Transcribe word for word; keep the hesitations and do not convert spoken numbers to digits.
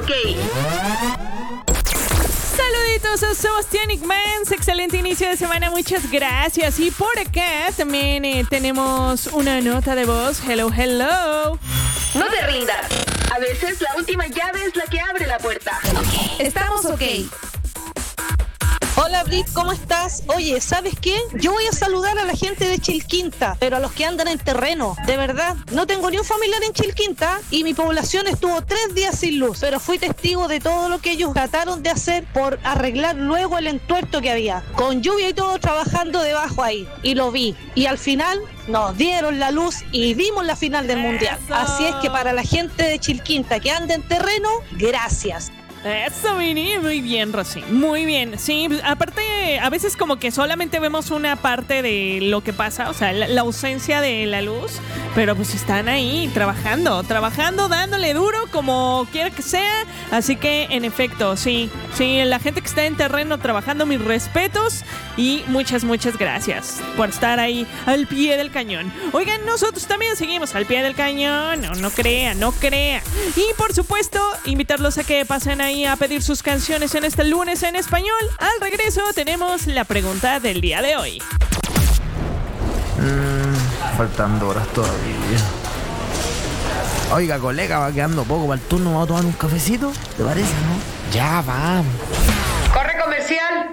ok. Saluditos a Sebastianic Mans, excelente inicio de semana, muchas gracias. Y por acá también eh, tenemos una nota de voz. Hello, hello. No te rindas. A veces la última llave es la que abre la puerta. Okay. Estamos ok. Hola Britt, ¿cómo estás? Oye, ¿sabes qué? Yo voy a saludar a la gente de Chilquinta, pero a los que andan en terreno, de verdad, no tengo ni un familiar en Chilquinta y mi población estuvo tres días sin luz, pero fui testigo de todo lo que ellos trataron de hacer por arreglar luego el entuerto que había, con lluvia y todo trabajando debajo ahí, y lo vi, y al final nos dieron la luz y vimos la final del mundial. Así es que para la gente de Chilquinta que anda en terreno, gracias. Eso, Vini, muy bien, Rosy, muy bien. Sí, aparte, a veces como que solamente vemos una parte de lo que pasa, o sea, la, la ausencia de la luz, pero pues están ahí trabajando, trabajando, dándole duro como quiera que sea. Así que, en efecto, sí, sí, la gente que está en terreno trabajando, mis respetos y muchas, muchas gracias por estar ahí al pie del cañón. Oigan, nosotros también seguimos al pie del cañón, no, no crean, no crean. Y por supuesto, invitarlos a que pasen ahí a pedir sus canciones en este lunes en español. Al regreso tenemos la pregunta del día de hoy. Mm, faltando horas todavía. Oiga, colega, va quedando poco para el turno. ¿Vamos a tomar un cafecito? ¿Te parece, no? Ya, vamos. Corre comercial.